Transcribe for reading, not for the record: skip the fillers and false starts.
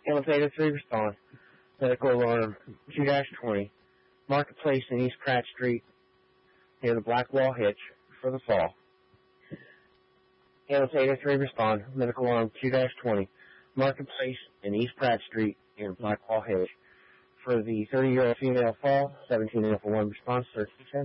Elevator 3 respond. Medical alarm 2-20. Marketplace in East Pratt Street near the Blackwall Hitch for the fall. Elevator 3 respond. Medical alarm 2-20. Marketplace in East Pratt Street near the Blackwall Hitch for the 30-year-old female fall. 17 for 1 response, 1310.